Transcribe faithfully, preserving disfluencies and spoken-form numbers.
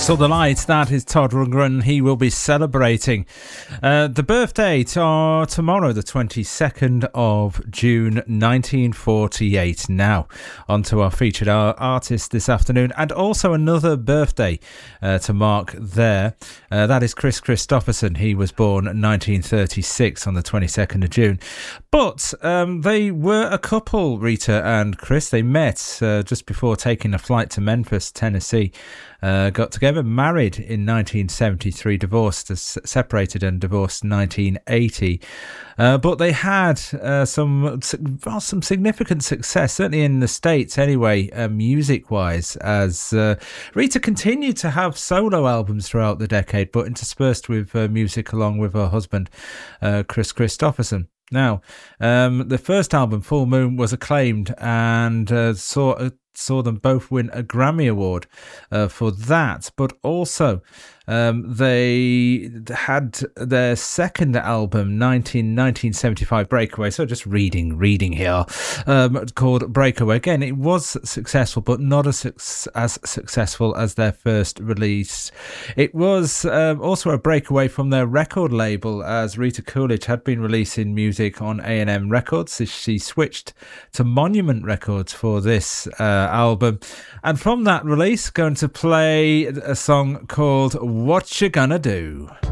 So the lights, that is Todd Rundgren. He will be celebrating uh, the birthday to, uh, tomorrow, the twenty-second of June nineteen forty-eight. Now, on to our featured art- artist this afternoon, and also another birthday uh, to mark there. Uh, that is Kris Kristofferson. He was born nineteen thirty-six on the twenty-second of June. But um, they were a couple, Rita and Chris. They met uh, just before taking a flight to Memphis, Tennessee. Uh, got together, married in nineteen seventy-three, divorced, uh, separated and divorced in nineteen eighty. Uh, but they had uh, some well, some significant success, certainly in the States anyway, uh, music-wise, as uh, Rita continued to have solo albums throughout the decade, but interspersed with uh, music along with her husband, uh, Kris Kristofferson. Now, um, the first album, Full Moon, was acclaimed and uh, saw uh, saw them both win a Grammy Award uh, for that, but also um, they had their second album, nineteen, nineteen seventy-five, Breakaway, so just reading reading here, um, called Breakaway. Again, it was successful, but not as, as successful as their first release. It was um, also a breakaway from their record label, as Rita Coolidge had been releasing music on A and M Records. She switched to Monument Records for this uh, album, and from that release, going to play a song called What You Gonna Do.